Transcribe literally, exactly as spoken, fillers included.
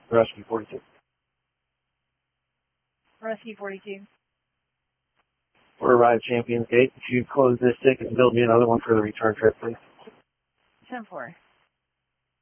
Rescue forty-two. Rescue forty-two. We're arrived at Champions Gate. If you close this ticket and build me another one for the return trip, please. ten four.